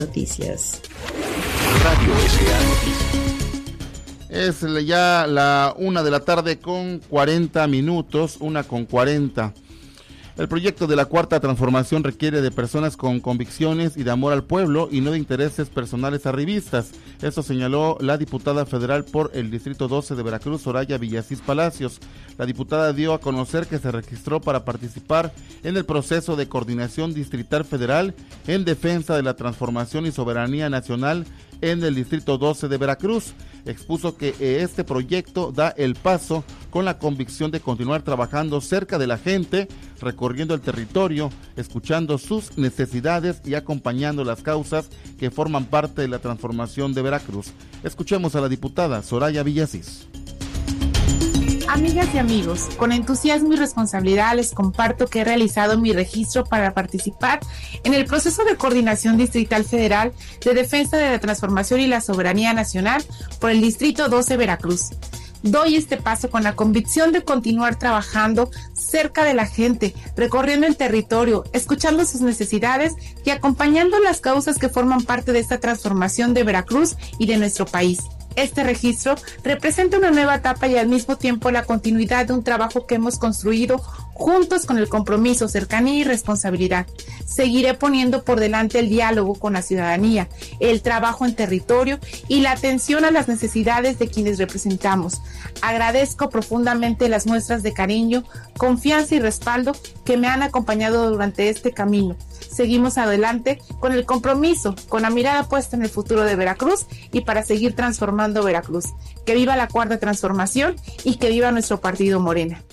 Noticias. Radio S.A. Noticias. Es ya la 1:40 p.m, 1:40. El proyecto de la Cuarta Transformación requiere de personas con convicciones y de amor al pueblo y no de intereses personales arribistas. Eso señaló la diputada federal por el Distrito 12 de Veracruz, Soraya Villasís Palacios. La diputada dio a conocer que se registró para participar en el proceso de coordinación distrital federal en defensa de la transformación y soberanía nacional en el Distrito 12 de Veracruz. Expuso que este proyecto da el paso con la convicción de continuar trabajando cerca de la gente, recorriendo el territorio, escuchando sus necesidades y acompañando las causas que forman parte de la transformación de Veracruz. Escuchemos a la diputada Soraya Villasís. Amigas y amigos, con entusiasmo y responsabilidad les comparto que he realizado mi registro para participar en el proceso de coordinación distrital federal de defensa de la transformación y la soberanía nacional por el Distrito 12 Veracruz. Doy este paso con la convicción de continuar trabajando cerca de la gente, recorriendo el territorio, escuchando sus necesidades y acompañando las causas que forman parte de esta transformación de Veracruz y de nuestro país. Este registro representa una nueva etapa y al mismo tiempo la continuidad de un trabajo que hemos construido juntos con el compromiso, cercanía y responsabilidad. Seguiré poniendo por delante el diálogo con la ciudadanía, el trabajo en territorio y la atención a las necesidades de quienes representamos. Agradezco profundamente las muestras de cariño, confianza y respaldo que me han acompañado durante este camino. Seguimos adelante con el compromiso, con la mirada puesta en el futuro de Veracruz y para seguir transformando Veracruz. Que viva la Cuarta Transformación y que viva nuestro partido Morena.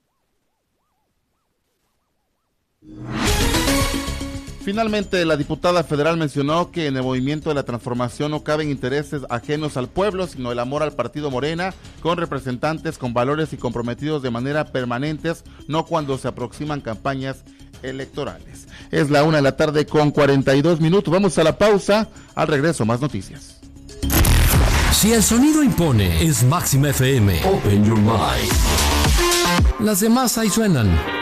Finalmente, la diputada federal mencionó que en el movimiento de la transformación no caben intereses ajenos al pueblo, sino el amor al partido Morena, con representantes con valores y comprometidos de manera permanentes, no cuando se aproximan campañas electorales. Es la 1:42 p.m. Vamos a la pausa. Al regreso, más noticias. Si el sonido impone, es Máxima FM. Open your mind. Las demás ahí suenan.